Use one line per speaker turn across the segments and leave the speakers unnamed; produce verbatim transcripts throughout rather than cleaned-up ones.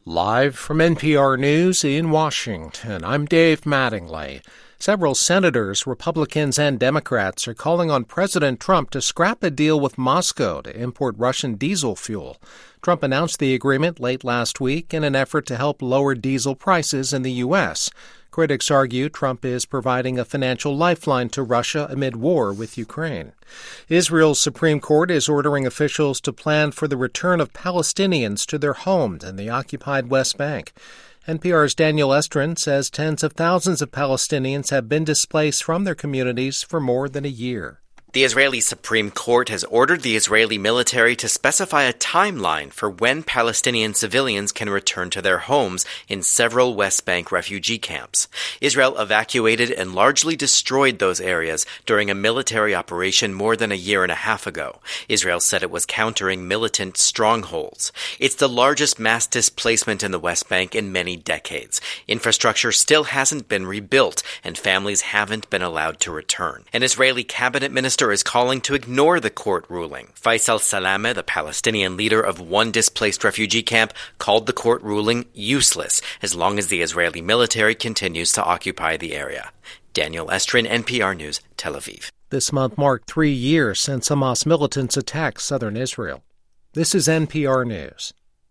Live from N P R News in Washington, I'm Dave Mattingly. Several senators, Republicans and Democrats, are calling on President Trump to scrap a deal with Moscow to import Russian diesel fuel. Trump announced the agreement late last week in an effort to help lower diesel prices in the U S. Critics argue Trump is providing a financial lifeline to Russia amid war with Ukraine. Israel's Supreme Court is ordering officials to plan for the return of Palestinians to their homes in the occupied West Bank. N P R's Daniel Estrin says tens of thousands of Palestinians have been displaced from their communities for more than a year.
The Israeli Supreme Court has ordered the Israeli military to specify a timeline for when Palestinian civilians can return to their homes in several West Bank refugee camps. Israel evacuated and largely destroyed those areas during a military operation more than a year and a half ago. Israel said it was countering militant strongholds. It's the largest mass displacement in the West Bank in many decades. Infrastructure still hasn't been rebuilt, and families haven't been allowed to return. An Israeli cabinet minister is calling to ignore the court ruling. Faisal Salameh, the Palestinian leader of one displaced refugee camp, called the court ruling useless as long as the Israeli military continues to occupy the area. Daniel Estrin, N P R News, Tel Aviv.
This month marked three years since Hamas militants attacked southern Israel. This is N P R News.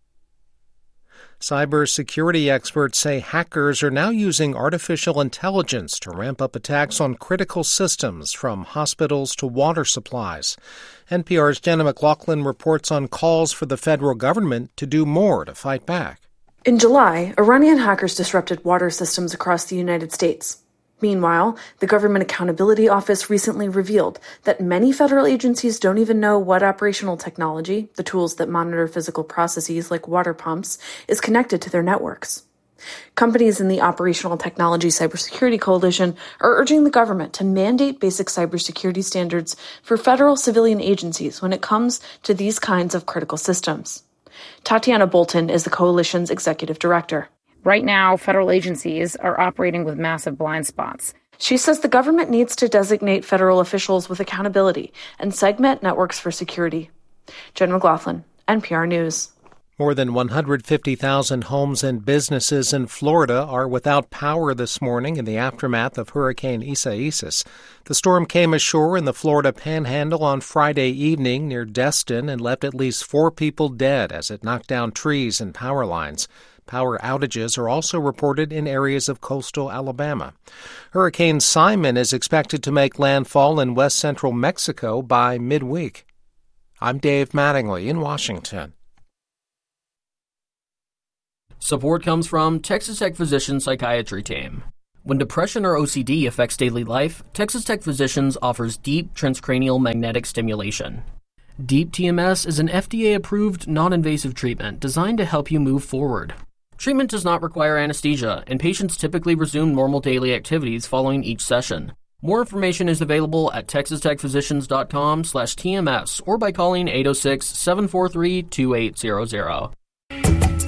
Cybersecurity experts say hackers are now using artificial intelligence to ramp up attacks on critical systems from hospitals to water supplies. N P R's Jenna McLaughlin reports on calls for the federal government to do more to fight back.
In July, Iranian hackers disrupted water systems across the United States. Meanwhile, the Government Accountability Office recently revealed that many federal agencies don't even know what operational technology, the tools that monitor physical processes like water pumps, is connected to their networks. Companies in the Operational Technology Cybersecurity Coalition are urging the government to mandate basic cybersecurity standards for federal civilian agencies when it comes to these kinds of critical systems. Tatiana Bolton is the coalition's executive director.
Right now, federal agencies are operating with massive blind spots.
She says the government needs to designate federal officials with accountability and segment networks for security. Jen McLaughlin, N P R News.
More than one hundred fifty thousand homes and businesses in Florida are without power this morning in the aftermath of Hurricane Isaias. The storm came ashore in the Florida Panhandle on Friday evening near Destin and left at least four people dead as it knocked down trees and power lines. Power outages are also reported in areas of coastal Alabama. Hurricane Simon is expected to make landfall in west central Mexico by midweek. I'm Dave Mattingly in Washington.
Support comes from Texas Tech Physicians Psychiatry Team. When depression or O C D affects daily life, Texas Tech Physicians offers deep transcranial magnetic stimulation. Deep T M S is an F D A-approved, non-invasive treatment designed to help you move forward. Treatment does not require anesthesia, and patients typically resume normal daily activities following each session. More information is available at texas tech physicians dot com slash T M S or by calling eight oh six, seven four three, two eight zero zero.